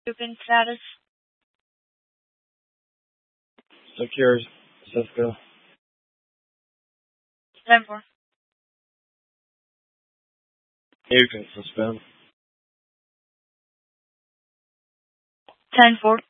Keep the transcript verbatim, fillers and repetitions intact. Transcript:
Open status. Secure Cisco. ten four. You can suspend. ten four.